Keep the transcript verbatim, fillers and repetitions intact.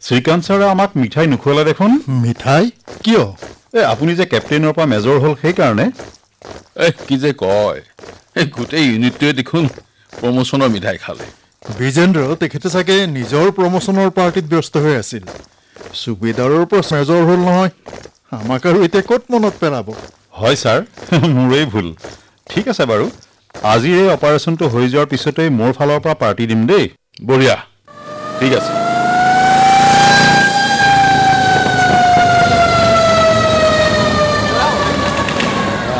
শ্ৰীকান্ত ছাৰে আমাক মিঠাই নোখোৱালে দেখোন। মিঠাই কিয়? এই আপুনি যে কেপ্টেইনৰ পৰা মেজৰ হ'ল সেইকাৰণে। এই কি যে কয়, এই গোটেই ইউনিটটোৱে দেখোন প্ৰমোচনৰ মিঠাই খালে। বিজেন্দ্ৰ তেখেতে চাগে নিজৰ প্ৰমোচনৰ পাৰ্টিত ব্যস্ত হৈ আছিল। সুবেদাৰৰ পৰা মেজৰ হ'ল নহয়, আমাক আৰু এতিয়া ক'ত মনত পেলাব। হয় ছাৰ, মোৰেই ভুল। ঠিক আছে বাৰু, আজিৰ এই অপাৰেশ্যনটো হৈ যোৱাৰ পিছতেই মোৰ ফালৰ পৰা পাৰ্টি দিম দেই। বঢ়িয়া, ঠিক আছে।